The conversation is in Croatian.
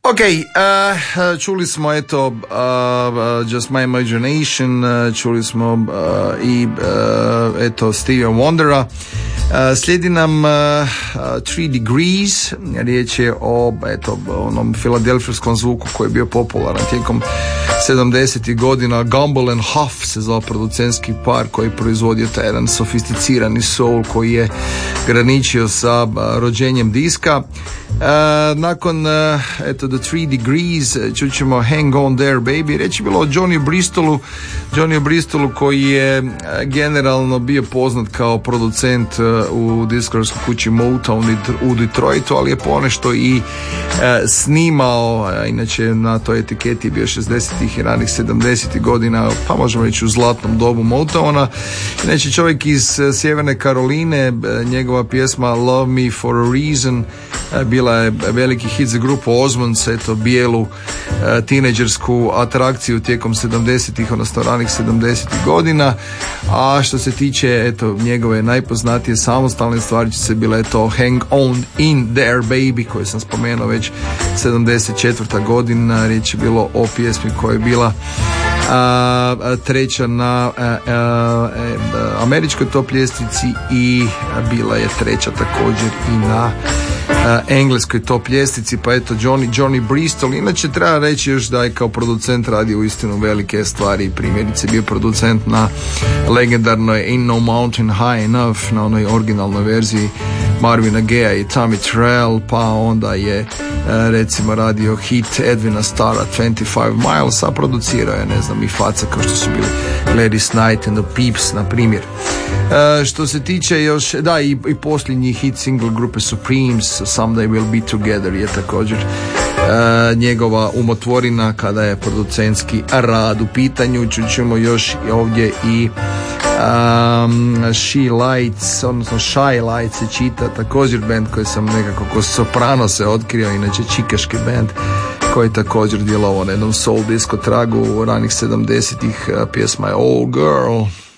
Ok, čuli smo Just My Imagination, čuli smo i Stevie Wondera. Slijedi nam 3 Degrees, riječ je o onom filadelfijskom zvuku koji je bio popularan tijekom 70. godina. Gumbel and Huff se zvao producentski par koji je proizvodio taj jedan sofisticirani soul koji je graničio sa rođenjem diska. Nakon The 3 Degrees čućemo Hang On There Baby. Reč je bilo o Johnny Bristolu koji je generalno bio poznat kao producent u diskografskoj kući Motown u Detroitu, ali je ponešto i snimao, inače na toj etiketi je bio 60-ih i ranih 70-ih godina, pa možemo reći u zlatnom dobu Motowna. Inače čovjek iz Sjeverne Karoline, njegova pjesma Love Me For A Reason bila je veliki hit za grupu Osmonds, bijelu tineđersku atrakciju tijekom 70-ih, odnosno ranih 70-ih godina. A što se tiče njegove najpoznatije samostalne stvarčice, bila je to Hang On In There Baby koju sam spomenuo već 74. godina. Riječ je bilo o pjesmi koja je bila treća na američkoj top ljestvici i bila je treća također i na engleskoj top ljestvici. Pa Johnny Bristol, inače treba reći još da je kao producent radio uistinu velike stvari. Primjerice bio producent na legendarnoj Ain't No Mountain High Enough, na onoj originalnoj verziji Marvina Gaye i Tammy Terrell, pa onda je recimo radio hit Edwina Starra 25 Miles, a producirao je i face kao što su bili Gladys Knight and the Peeps na primjer. Što se tiče još i posljednji hit single grupe Supremes Someday We'll Be Together je također njegova umotvorina kada je producentski rad u pitanju. Čućemo još ovdje i Shy Lights se čita, također band koji sam nekako ko soprano se otkrio, inače čikaški band koji je također djelovao na jednom soul disco tragu u ranih 70-ih. Pjesma je Old Girl.